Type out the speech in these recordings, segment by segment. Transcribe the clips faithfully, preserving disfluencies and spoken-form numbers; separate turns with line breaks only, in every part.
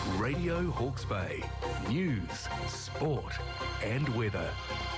Radio Hawke's Bay. News, sport and weather.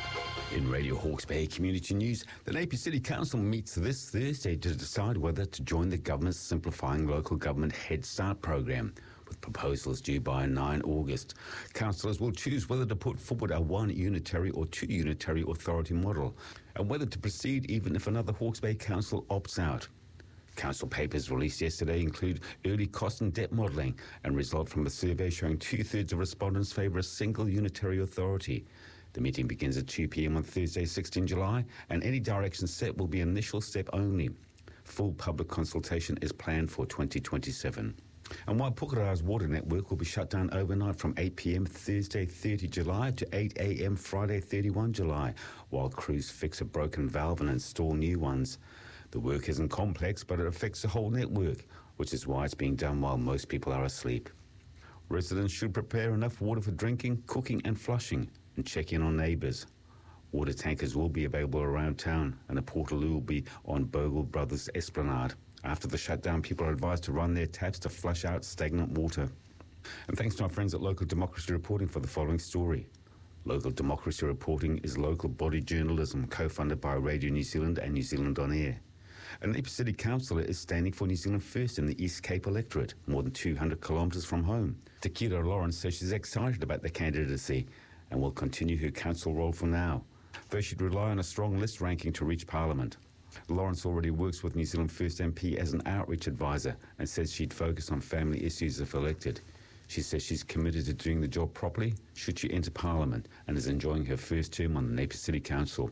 In Radio Hawke's Bay Community News, the Napier City Council meets this Thursday to decide whether to join the government's Simplifying Local Government Head Start programme, with proposals due by the ninth of August. Councillors will choose whether to put forward a one unitary or two unitary authority model, and whether to proceed even if another Hawke's Bay council opts out. Council papers released yesterday include early cost and debt modelling and result from a survey showing two-thirds of respondents favour a single unitary authority. The meeting begins at two p.m. on Thursday, sixteenth of July, and any direction set will be an initial step only. Full public consultation is planned for twenty twenty-seven. And while Pukekohe's water network will be shut down overnight from eight p.m. Thursday, thirtieth of July to eight a.m. Friday, thirty-first of July, while crews fix a broken valve and install new ones. The work isn't complex, but it affects the whole network, which is why it's being done while most people are asleep. Residents should prepare enough water for drinking, cooking and flushing, and check in on neighbours. Water tankers will be available around town, and a portaloo will be on Bogle Brothers Esplanade. After the shutdown, people are advised to run their taps to flush out stagnant water. And thanks to our friends at Local Democracy Reporting for the following story. Local Democracy Reporting is local body journalism co-funded by Radio New Zealand and New Zealand On Air. A Napier City councillor is standing for New Zealand First in the East Cape electorate, more than two hundred kilometres from home. Takira Lawrence says she's excited about the candidacy and will continue her council role for now, though she'd rely on a strong list ranking to reach Parliament. Lawrence already works with New Zealand First M P as an outreach advisor and says she'd focus on family issues if elected. She says she's committed to doing the job properly should she enter Parliament and is enjoying her first term on the Napier City Council.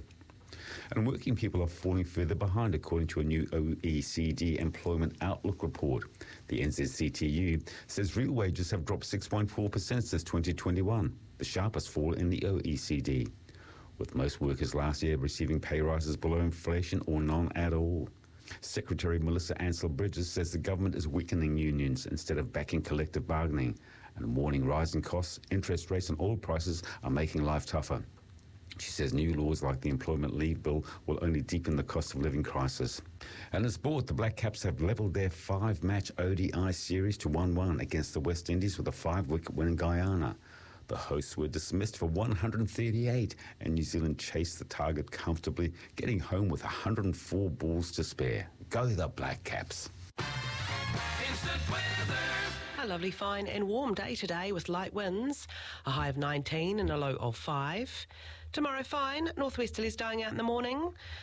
And working people are falling further behind according to a new O E C D Employment Outlook report. The N Z C T U says real wages have dropped six point four percent since twenty twenty-one, the sharpest fall in the O E C D, with most workers last year receiving pay rises below inflation or none at all. Secretary Melissa Ansell-Bridges says the government is weakening unions instead of backing collective bargaining, and warning rising costs, interest rates and oil prices are making life tougher. She says new laws like the Employment Leave Bill will only deepen the cost of living crisis. And in sport, the Black Caps have levelled their five-match O D I series to one one against the West Indies with a five-wicket win in Guyana. The hosts were dismissed for one hundred thirty-eight, and New Zealand chased the target comfortably, getting home with one hundred four balls to spare. Go the Black Caps.
Instant weather.
A lovely, fine and warm day today with light winds, a high of nineteen and a low of five. Tomorrow fine, northwesterlies dying out in the morning.